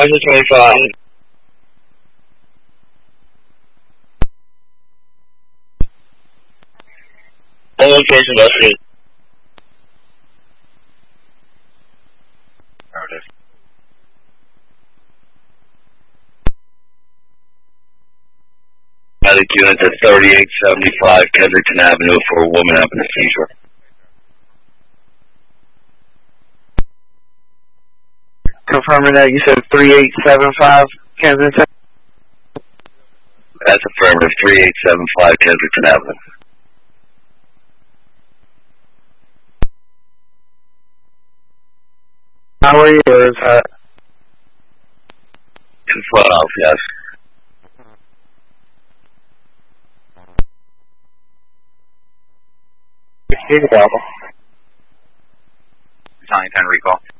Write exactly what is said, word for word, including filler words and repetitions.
twenty-five. All location investigate. Affirmative. Medic unit to thirty-eight seventy-five Kensington Avenue for a woman having a seizure. Confirming that you said thirty-eight seventy-five Kensington? That's affirmative, thirty-eight seventy-five Kensington Avenue. How are you? Or is that? In front of, yes. Battalion ten recall.